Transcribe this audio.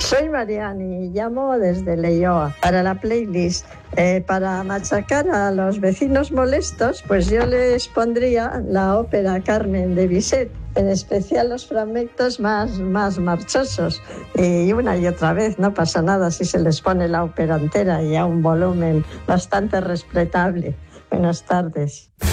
Soy Mariani, llamo desde Leioa para la playlist. Para machacar a los vecinos molestos, pues yo les pondría la ópera Carmen de Bizet, en especial los fragmentos más marchosos. Y una y otra vez, no pasa nada si se les pone la ópera entera y a un volumen bastante respetable. Buenas tardes.